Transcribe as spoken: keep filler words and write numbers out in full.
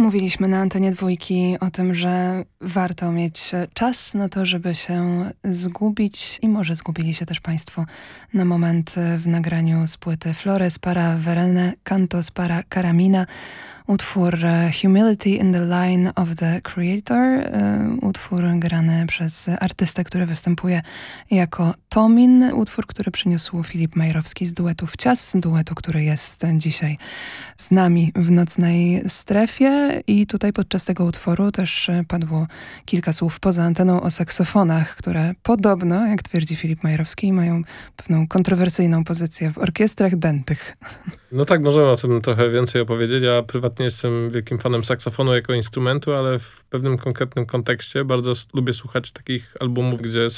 Mówiliśmy na antenie dwójki o tym, że warto mieć czas na to, żeby się zgubić i może zgubili się też Państwo na moment w nagraniu z płyty Flores para Verene, Cantos para Caramina. Utwór Humility in the Line of the Creator, utwór grany przez artystę, który występuje jako Tomin, utwór, który przyniósł Filip Majrowski z duetu Wcias, duetu, który jest dzisiaj z nami w Nocnej Strefie. I tutaj podczas tego utworu też padło kilka słów poza anteną o saksofonach, które podobno, jak twierdzi Filip Majrowski, mają pewną kontrowersyjną pozycję w orkiestrach dętych. No tak, możemy o tym trochę więcej opowiedzieć. Ja prywatnie jestem wielkim fanem saksofonu jako instrumentu, ale w pewnym konkretnym kontekście bardzo lubię słuchać takich albumów, gdzie